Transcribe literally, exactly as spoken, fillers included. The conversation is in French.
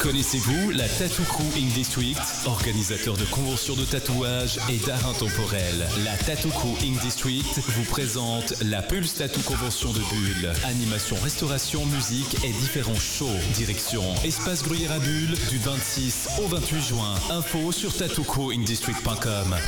Connaissez-vous la Tattoo Crew Ink District, organisateur de conventions de tatouage et d'art intemporel? La Tattoo Crew Ink District vous présente la Pulse Tattoo Convention de Bulle. Animation, restauration, musique et différents shows. Direction Espace Gruyère à Bulle du vingt-six au vingt-huit juin. Info sur tattoo crew ink district point com.